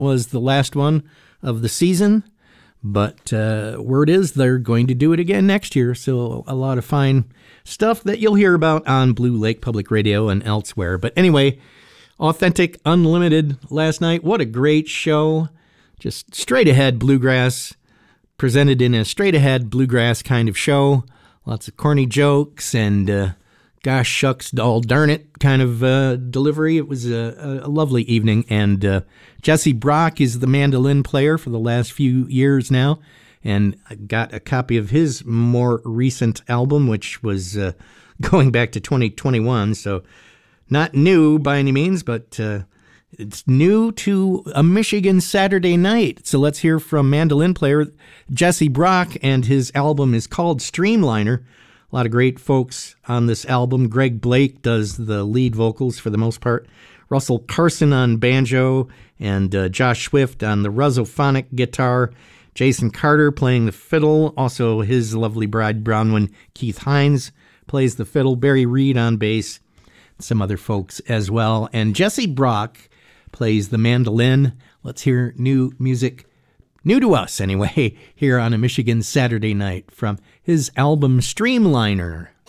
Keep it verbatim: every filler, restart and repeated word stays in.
was the last one of the season, but uh, word is they're going to do it again next year. So a lot of fine stuff that you'll hear about on Blue Lake Public Radio and elsewhere. But anyway, Authentic Unlimited last night. What a great show. Just straight ahead bluegrass, presented in a straight ahead bluegrass kind of show. Lots of corny jokes and uh, gosh shucks, all darn it kind of uh, delivery. It was a, a lovely evening. And uh, Jesse Brock is the mandolin player for the last few years now. And I got a copy of his more recent album, which was uh, going back to twenty twenty-one. So not new by any means, but uh, it's new to a Michigan Saturday night. So let's hear from mandolin player Jesse Brock, and his album is called Streamliner. A lot of great folks on this album. Greg Blake does the lead vocals for the most part. Russell Carson on banjo, and uh, Josh Swift on the Ruzophonic guitar. Jason Carter playing the fiddle. Also his lovely bride Bronwyn Keith Hines plays the fiddle. Barry Reed on bass. Some other folks as well. And Jesse Brock plays the mandolin. Let's hear new music, new to us anyway, here on a Michigan Saturday night from his album Streamliner.